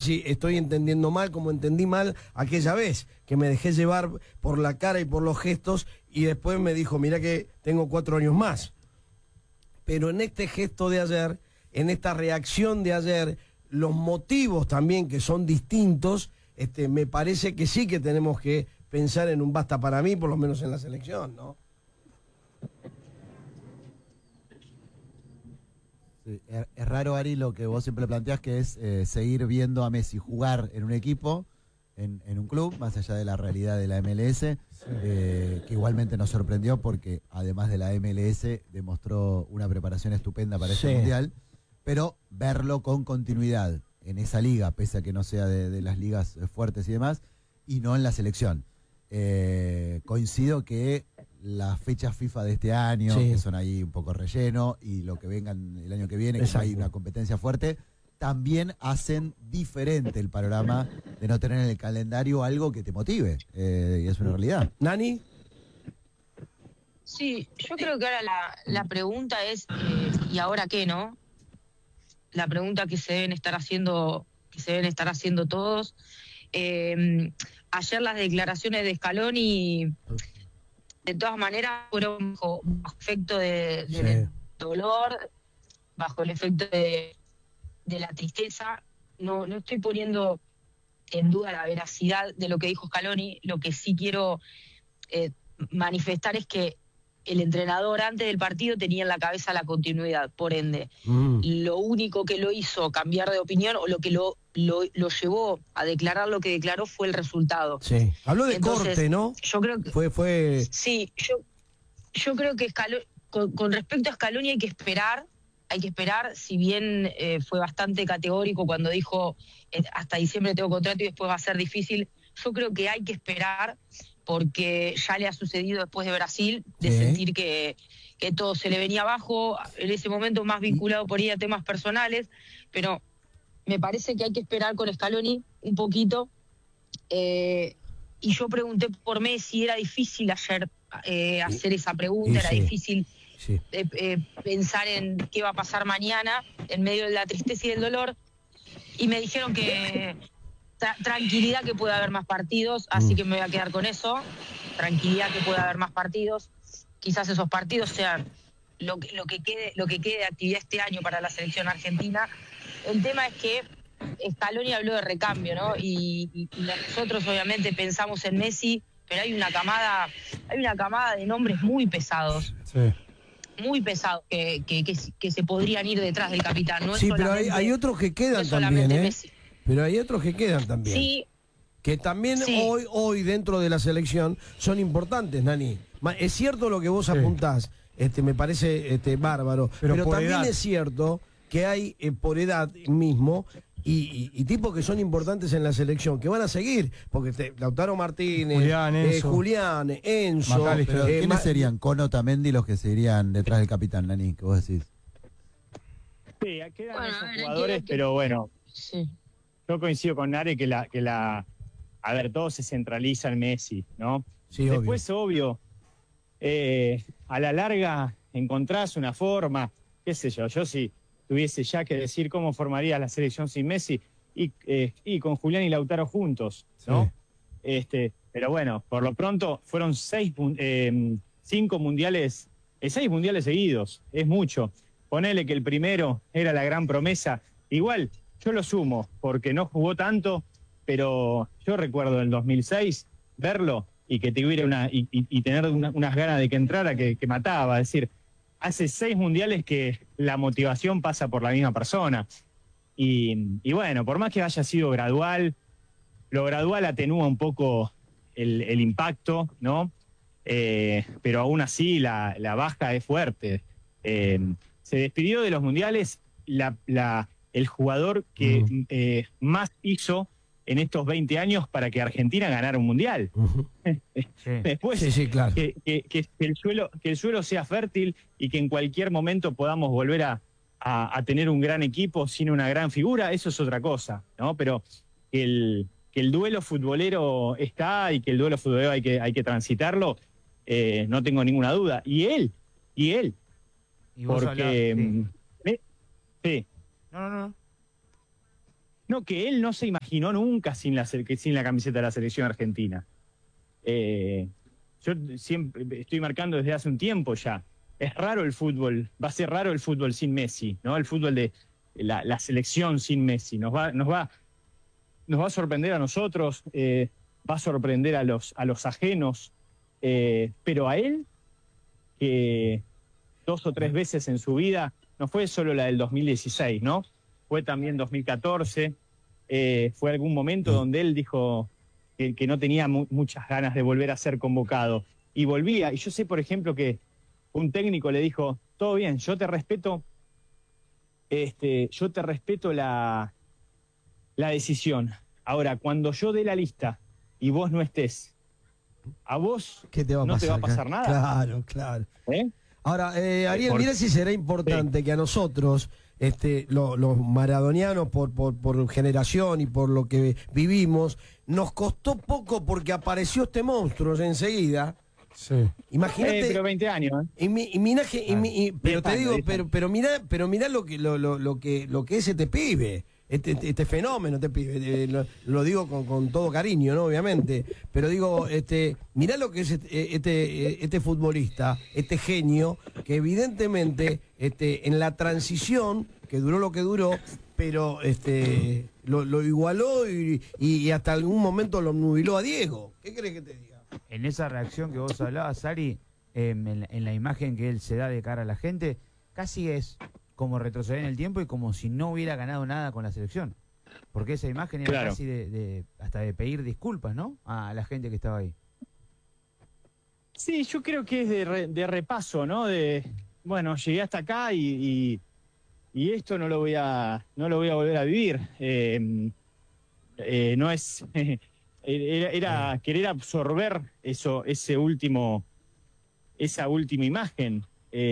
si estoy entendiendo mal, como entendí mal aquella vez, que me dejé llevar por la cara y por los gestos, y después me dijo, mirá que tengo 4 años más. Pero en este gesto de ayer, en esta reacción de ayer, los motivos también que son distintos, me parece que sí que tenemos que pensar en un basta para mí, por lo menos en la selección, ¿no? Sí, es raro, Ari, lo que vos siempre planteás, que es seguir viendo a Messi jugar en un equipo, en un club, más allá de la realidad de la MLS, que igualmente nos sorprendió porque además de la MLS demostró una preparación estupenda para este Mundial, pero verlo con continuidad en esa liga, pese a que no sea de las ligas fuertes y demás, y no en la selección. Coincido que las fechas FIFA de este año, que son ahí un poco relleno, y lo que vengan el año que viene, que hay una competencia fuerte, también hacen diferente el panorama de no tener en el calendario algo que te motive, y es una realidad. ¿Nani? Sí, yo creo que ahora la pregunta es, ¿y ahora qué, no? La pregunta que se deben estar haciendo todos. Ayer las declaraciones de Scaloni, de todas maneras, fueron bajo efecto del dolor, bajo el efecto de la tristeza. No estoy poniendo en duda la veracidad de lo que dijo Scaloni. Lo que sí quiero manifestar es que el entrenador antes del partido tenía en la cabeza la continuidad, por ende. Lo único que lo hizo cambiar de opinión, o lo que lo llevó a declarar lo que declaró, fue el resultado. Sí. Habló de Entonces, corte, ¿no? Yo creo que fue... Sí, yo creo que con respecto a Scaloni hay que esperar, si bien fue bastante categórico cuando dijo hasta diciembre tengo contrato y después va a ser difícil. Yo creo que hay que esperar, porque ya le ha sucedido después de Brasil, de sentir que todo se le venía abajo, en ese momento más vinculado por ahí a temas personales, pero me parece que hay que esperar con Scaloni un poquito. Y yo pregunté por Messi, era difícil ayer hacer esa pregunta, era difícil pensar en qué va a pasar mañana, en medio de la tristeza y del dolor, y me dijeron que tranquilidad, que puede haber más partidos, así que me voy a quedar con eso, tranquilidad, que puede haber más partidos, quizás esos partidos sean lo que quede de actividad este año para la selección argentina. El tema es que Scaloni habló de recambio, ¿no? Y nosotros obviamente pensamos en Messi, pero hay una camada de nombres muy pesados. Muy pesados que se podrían ir detrás del capitán. No es pero hay otros que quedan también, ¿eh? Messi. Pero hay otros que quedan también. Sí. Que también hoy dentro de la selección son importantes, Nani. Es cierto lo que vos apuntás, me parece bárbaro, pero también edad. Es cierto que hay por edad mismo y tipos que son importantes en la selección, que van a seguir, porque Lautaro Martínez, Julián, Enzo. Pero ¿quiénes serían Cono, Otamendi, los que seguirían detrás del capitán, Nani, que vos decís? Sí, quedan esos jugadores, pero bueno, yo coincido con Nare que a ver, todo se centraliza en Messi, ¿no? Sí, después, obvio, a la larga encontrás una forma, qué sé yo si tuviese ya que decir cómo formaría la selección sin Messi, y con Julián y Lautaro juntos, ¿no? Pero bueno, por lo pronto fueron 5 mundiales, 6 mundiales seguidos, es mucho. Ponele que el primero era la gran promesa, igual yo lo sumo, porque no jugó tanto, pero yo recuerdo el 2006 verlo y que tuviera y tener unas ganas de que entrara que mataba. Es decir, hace 6 mundiales que la motivación pasa por la misma persona. Y bueno, por más que haya sido gradual, lo gradual atenúa un poco el impacto, ¿no? Pero aún así la baja es fuerte. Se despidió de los mundiales el jugador que más hizo en estos 20 años para que Argentina ganara un mundial. Después, claro. que el suelo sea fértil y que en cualquier momento podamos volver a tener un gran equipo sin una gran figura, eso es otra cosa, ¿no? Pero que el duelo futbolero está, y que el duelo futbolero hay que transitarlo, no tengo ninguna duda. Y él. ¿Y vos porque... hablás? Sí. No. No, que él no se imaginó nunca sin la camiseta de la selección argentina. Yo siempre estoy marcando desde hace un tiempo ya. Es raro el fútbol, va a ser raro el fútbol sin Messi, ¿no? El fútbol de la selección sin Messi. Nos va a sorprender a nosotros, va a sorprender a los ajenos, pero a él, que 2 o 3 veces en su vida, no fue solo la del 2016, ¿no? Fue también 2014, fue algún momento donde él dijo que no tenía muchas ganas de volver a ser convocado. Y volvía, y yo sé, por ejemplo, que un técnico le dijo, todo bien, yo te respeto la decisión. Ahora, cuando yo dé la lista y vos no estés, ¿a vos ¿Qué te va a no pasar, te va a pasar nada? Claro, claro. Ahora, Ariel, mira si será importante que a nosotros, los maradonianos, por generación y por lo que vivimos, nos costó poco porque apareció este monstruo enseguida. Sí. Imagínate. Pero 20 años, ¿eh? Pero te digo, pero mirá lo que es este pibe. Este fenómeno, este pibe, lo digo con todo cariño, ¿no? Obviamente, pero digo, mirá lo que es este futbolista, este genio, que evidentemente en la transición, que duró lo que duró, pero lo igualó y hasta algún momento lo nubiló a Diego. ¿Qué crees que te diga? En esa reacción que vos hablabas, Ari, en la imagen que él se da de cara a la gente, casi es como retroceder en el tiempo y como si no hubiera ganado nada con la selección. Porque esa imagen era Claro. casi hasta de pedir disculpas, ¿no? A la gente que estaba ahí. Sí, yo creo que es de repaso, ¿no? Bueno, llegué hasta acá y esto no lo voy a volver a vivir. No es era querer absorber esa última imagen.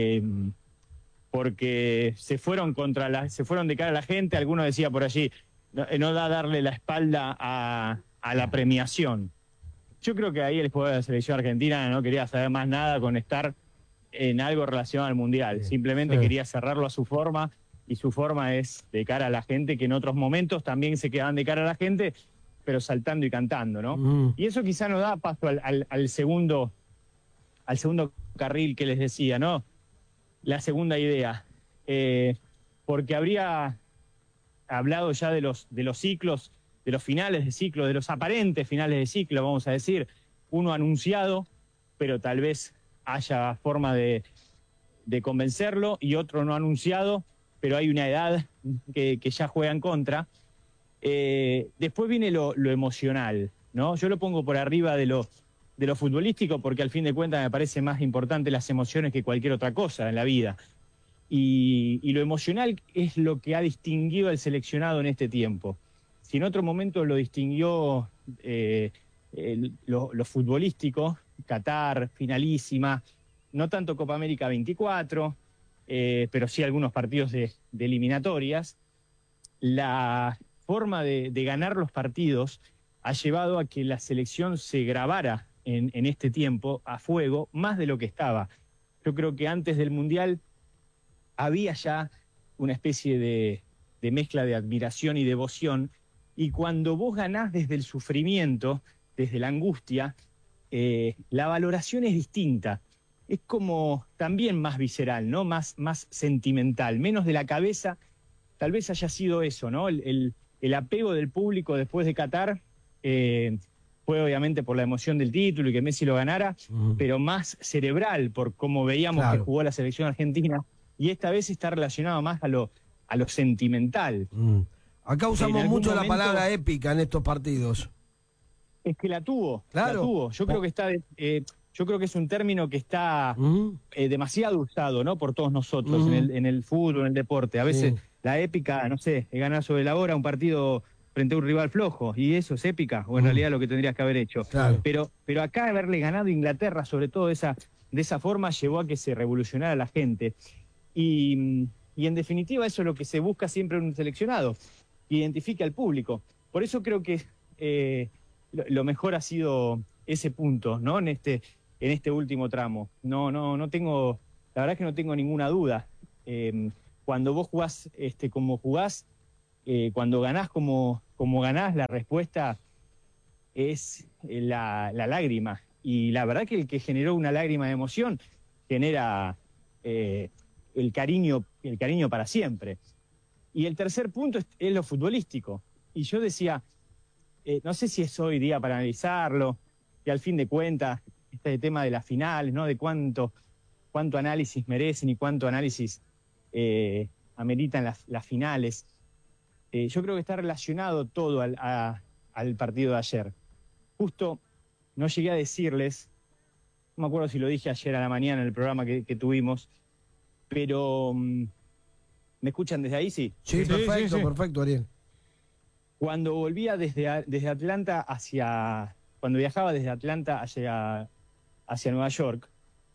Porque se fueron de cara a la gente. Algunos decía por allí, no da darle la espalda a la premiación. Yo creo que ahí el jugador de la selección argentina no quería saber más nada con estar en algo relacionado al Mundial. Simplemente quería cerrarlo a su forma, y su forma es de cara a la gente, que en otros momentos también se quedaban de cara a la gente, pero saltando y cantando, ¿no? Y eso quizá no da paso al segundo carril que les decía, ¿no? La segunda idea, porque habría hablado ya de los ciclos, de los finales de ciclo, de los aparentes finales de ciclo, vamos a decir, uno anunciado, pero tal vez haya forma de convencerlo, y otro no anunciado, pero hay una edad que ya juega en contra. Después viene lo emocional, ¿no? Yo lo pongo por arriba de lo futbolístico, porque al fin de cuentas me parece más importante las emociones que cualquier otra cosa en la vida. Y lo emocional es lo que ha distinguido al seleccionado en este tiempo. Si en otro momento lo distinguió lo futbolístico, Qatar, finalísima, no tanto Copa América 24, pero sí algunos partidos de eliminatorias, la forma de ganar los partidos ha llevado a que la selección se grabara en este tiempo a fuego más de lo que estaba. Yo creo que antes del Mundial había ya una especie de mezcla de admiración y devoción, y cuando vos ganás desde el sufrimiento, desde la angustia, la valoración es distinta. Es como también más visceral, ¿no? Más sentimental, menos de la cabeza. Tal vez haya sido eso, ¿no? El apego del público después de Qatar fue obviamente por la emoción del título y que Messi lo ganara, pero más cerebral por cómo veíamos que jugó la selección argentina, y esta vez está relacionado más a lo sentimental. Acá usamos mucho la palabra épica en estos partidos. Es que la tuvo, Claro. la tuvo. Yo creo que yo creo que es un término que está demasiado usado, ¿no? Por todos nosotros en el fútbol, en el deporte. A veces la épica, no sé, es ganar sobre la hora un partido frente a un rival flojo, y eso es épica, o en realidad lo que tendrías que haber hecho. Claro. Pero acá haberle ganado a Inglaterra, sobre todo de esa forma, llevó a que se revolucionara la gente. Y en definitiva eso es lo que se busca siempre en un seleccionado, que identifique al público. Por eso creo que lo mejor ha sido ese punto, ¿no? En este último tramo. No tengo, la verdad es que no tengo ninguna duda. Cuando vos jugás como jugás, cuando ganás como ganás, la respuesta es la lágrima. Y la verdad que el que generó una lágrima de emoción genera el cariño para siempre. Y el tercer punto es lo futbolístico. Y yo decía, no sé si es hoy día para analizarlo, y al fin de cuentas, este tema de las finales, ¿no? De cuánto análisis merecen y cuánto análisis ameritan las finales. Yo creo que está relacionado todo al partido de ayer. Justo no llegué a decirles, no me acuerdo si lo dije ayer a la mañana en el programa que tuvimos, pero ¿me escuchan desde ahí? Sí. Sí, perfecto, perfecto, Ariel. Cuando volvía desde Atlanta cuando viajaba desde Atlanta hacia Nueva York,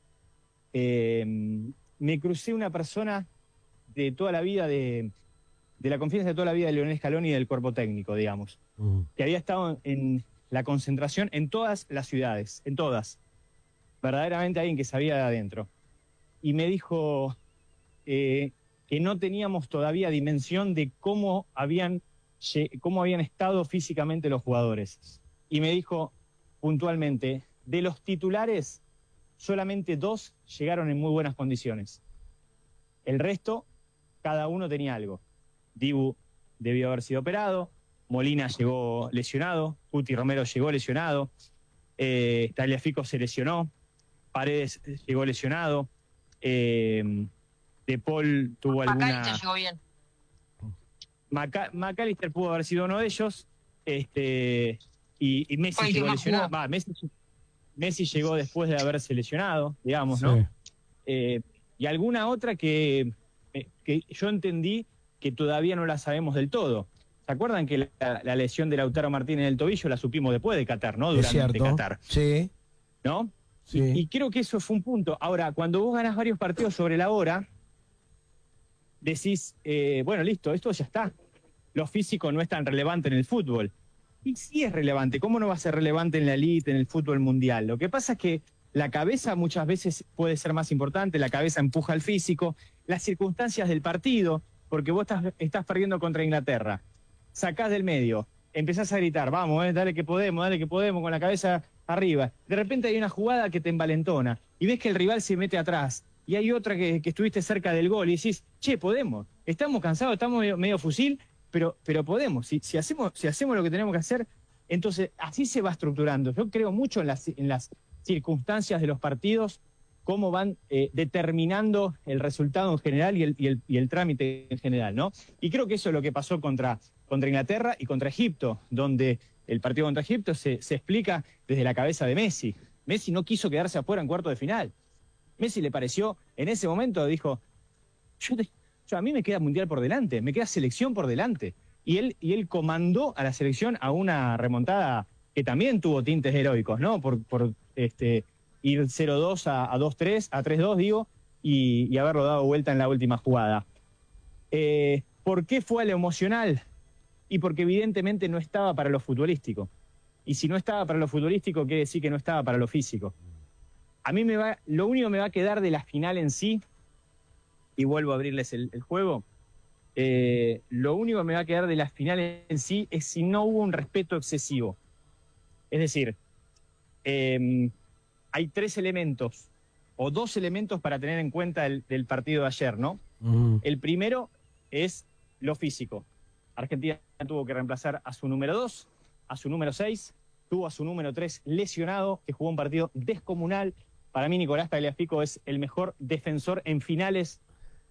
me crucé una persona de toda la vida, de la confianza de toda la vida de Lionel Scaloni y del cuerpo técnico, digamos, que había estado en la concentración en todas las ciudades, en todas. Verdaderamente alguien que sabía de adentro. Y me dijo que no teníamos todavía dimensión de cómo habían estado físicamente los jugadores. Y me dijo puntualmente, de los titulares, solamente 2 llegaron en muy buenas condiciones. El resto, cada uno tenía algo. Dibu debió haber sido operado, Molina llegó lesionado, Cuti Romero llegó lesionado, Tagliafico se lesionó, Paredes llegó lesionado, De Paul tuvo McAllister llegó bien. McAllister pudo haber sido uno de ellos, y Messi llegó lesionado. Messi llegó después de haberse lesionado, digamos, ¿no? Sí. Y alguna otra que yo entendí que todavía no la sabemos del todo. ¿Se acuerdan que la lesión de Lautaro Martínez en el tobillo la supimos después de Qatar, ¿no? Durante Qatar. Sí. ¿No? Sí. Y creo que eso fue un punto. Ahora, cuando vos ganás varios partidos sobre la hora, decís, bueno, listo, esto ya está. Lo físico no es tan relevante en el fútbol. Y sí es relevante. ¿Cómo no va a ser relevante en la elite, en el fútbol mundial? Lo que pasa es que la cabeza muchas veces puede ser más importante, la cabeza empuja al físico, las circunstancias del partido, porque vos estás perdiendo contra Inglaterra, sacás del medio, empezás a gritar, vamos, dale que podemos, con la cabeza arriba. De repente hay una jugada que te envalentona y ves que el rival se mete atrás y hay otra que estuviste cerca del gol y decís, che, podemos, estamos cansados, estamos medio fusil, pero podemos. Si hacemos lo que tenemos que hacer, entonces así se va estructurando. Yo creo mucho en las circunstancias de los partidos, cómo van determinando el resultado en general y el trámite en general, ¿no? Y creo que eso es lo que pasó contra Inglaterra y contra Egipto, donde el partido contra Egipto se explica desde la cabeza de Messi. Messi no quiso quedarse afuera en cuarto de final. Messi le pareció, en ese momento dijo, a mí me queda mundial por delante, me queda selección por delante. Y él comandó a la selección a una remontada que también tuvo tintes heroicos, ¿no? Por ir 0-2 a 2-3, a 3-2, digo, y haberlo dado vuelta en la última jugada. ¿Por qué fue a lo emocional? Y porque evidentemente no estaba para lo futbolístico. Y si no estaba para lo futbolístico, quiere decir que no estaba para lo físico. A mí lo único que me va a quedar de la final en sí, y vuelvo a abrirles el juego, lo único que me va a quedar de la final en sí es si no hubo un respeto excesivo. Es decir, hay 3 elementos, o 2 elementos para tener en cuenta del partido de ayer, ¿no? El primero es lo físico. Argentina tuvo que reemplazar a su número 2, a su número 6, tuvo a su número 3 lesionado, que jugó un partido descomunal. Para mí, Nicolás Tagliafico es el mejor defensor en finales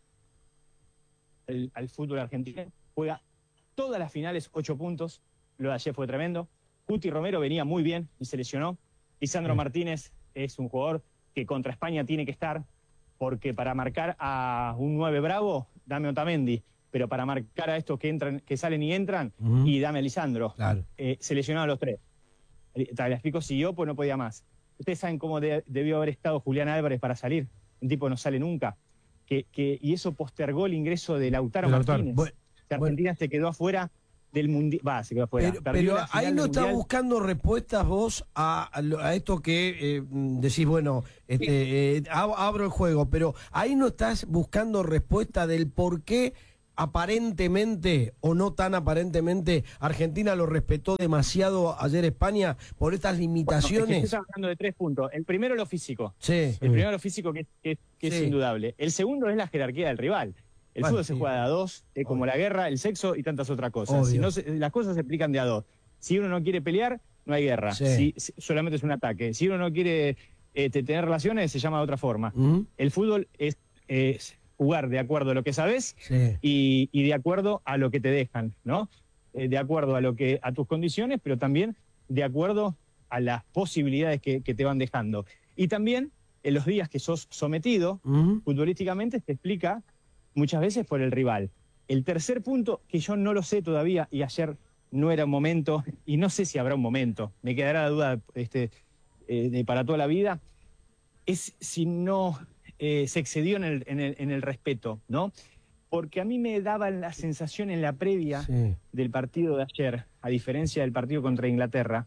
al fútbol argentino. Juega todas las finales 8 puntos. Lo de ayer fue tremendo. Cuti Romero venía muy bien y se lesionó. Lisandro Martínez es un jugador que contra España tiene que estar, porque para marcar a un 9 bravo, dame Otamendi, pero para marcar a estos que salen y entran, y dame a Lisandro. Claro. Se lesionaron los 3. Tagliafico siguió, pues no podía más. Ustedes saben cómo debió haber estado Julián Álvarez para salir. Un tipo no sale nunca. Y eso postergó el ingreso de Lautaro Martínez. Argentina se quedó afuera del mundial. Se quedó afuera. Pero ahí no estás buscando respuestas vos a esto que decís, bueno, abro el juego, pero ahí no estás buscando respuesta del por qué aparentemente o no tan aparentemente, Argentina lo respetó demasiado ayer España por estas limitaciones? Estás hablando de 3 puntos. El primero, lo físico. Sí. El primero, lo físico, que es Sí. indudable. El segundo es la jerarquía del rival. El fútbol se juega de a 2, como la guerra, el sexo y tantas otras cosas. Obvio. Si no las cosas se explican de a 2. Si uno no quiere pelear, no hay guerra. Sí. Si solamente es un ataque. Si uno no quiere tener relaciones, se llama de otra forma. Ujú. El fútbol es jugar de acuerdo a lo que sabes Sí. y de acuerdo a lo que te dejan, ¿no? De acuerdo a tus condiciones, pero también de acuerdo a las posibilidades que te van dejando. Y también en los días que sos sometido, Ujú. futbolísticamente se explica muchas veces por el rival. El tercer punto, que yo no lo sé todavía, y ayer no era un momento, y no sé si habrá un momento, me quedará la duda para toda la vida, es si no se excedió en el respeto, ¿no? Porque a mí me daba la sensación en la previa Sí. del partido de ayer, a diferencia del partido contra Inglaterra,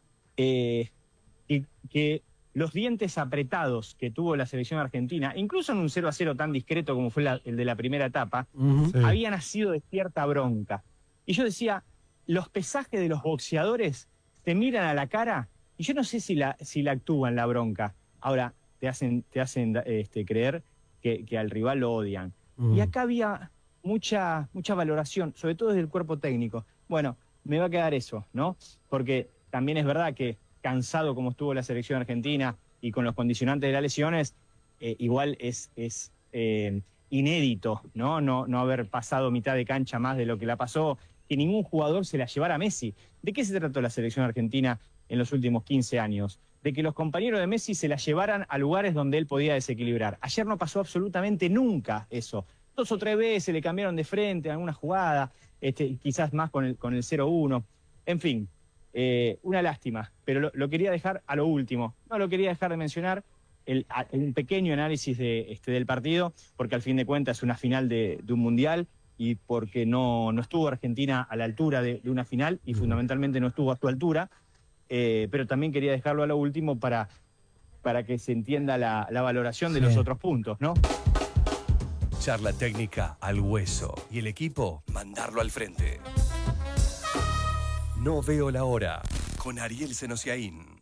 que los dientes apretados que tuvo la selección argentina, incluso en un 0-0 tan discreto como fue el de la primera etapa, Ujú. Sí. había nacido de cierta bronca. Y yo decía, los pesajes de los boxeadores te miran a la cara y yo no sé si la actúan la bronca. Ahora, te hacen creer que al rival lo odian. Ujú. Y acá había mucha valoración, sobre todo desde el cuerpo técnico. Bueno, me va a quedar eso, ¿no? Porque también es verdad que cansado como estuvo la selección argentina y con los condicionantes de las lesiones, igual es inédito, ¿no? No haber pasado mitad de cancha más de lo que la pasó, que ningún jugador se la llevara a Messi. ¿De qué se trató la selección argentina en los últimos 15 años? De que los compañeros de Messi se la llevaran a lugares donde él podía desequilibrar. Ayer no pasó absolutamente nunca eso. 2 o 3 veces le cambiaron de frente a alguna jugada, quizás más con el 0-1. En fin, una lástima, pero lo quería dejar a lo último. No lo quería dejar de mencionar, un pequeño análisis del partido, porque al fin de cuentas es una final de un mundial y porque no estuvo Argentina a la altura de una final y fundamentalmente no estuvo a su altura. Pero también quería dejarlo a lo último para que se entienda la valoración de los otros puntos, ¿no? Charla técnica al hueso y el equipo mandarlo al frente. No veo la hora con Ariel Senosiaín.